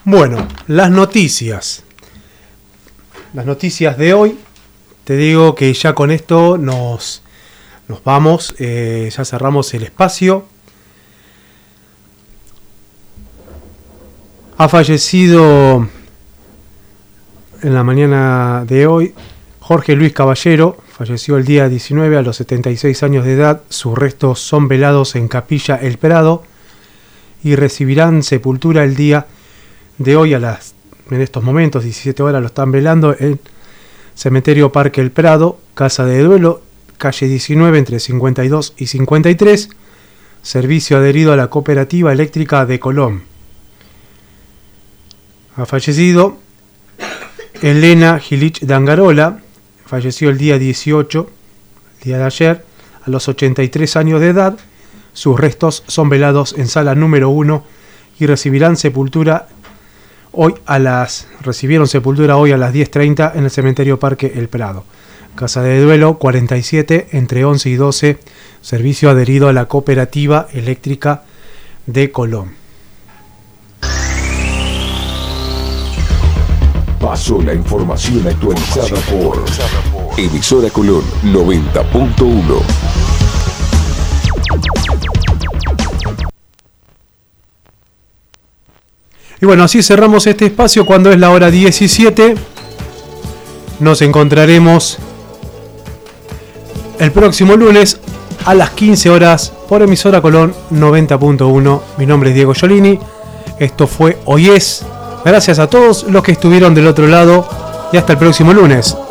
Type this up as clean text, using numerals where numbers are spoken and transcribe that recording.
Bueno, las noticias. Las noticias de hoy. Te digo que ya con esto nos vamos. Ya cerramos el espacio. Ha fallecido en la mañana de hoy Jorge Luis Caballero. Falleció el día 19 a los 76 años de edad. Sus restos son velados en Capilla El Prado y recibirán sepultura el día de hoy en estos momentos, 17 horas, lo están velando en Cementerio Parque El Prado, Casa de Duelo, calle 19 entre 52 y 53, servicio adherido a la Cooperativa Eléctrica de Colón. Ha fallecido Elena Gilich Dangarola, falleció el día 18, el día de ayer, a los 83 años de edad. Sus restos son velados en sala número 1 y recibieron sepultura hoy a las 10:30 en el Cementerio Parque El Prado. Casa de Duelo 47 entre 11 y 12, servicio adherido a la Cooperativa Eléctrica de Colón. Pasó la información actualizada por Emisora Colón 90.1. Y bueno, así cerramos este espacio cuando es la hora 17. Nos encontraremos el próximo lunes a las 15 horas por Emisora Colón 90.1. Mi nombre es Diego Giolini. Esto fue Hoy Es. Gracias a todos los que estuvieron del otro lado y hasta el próximo lunes.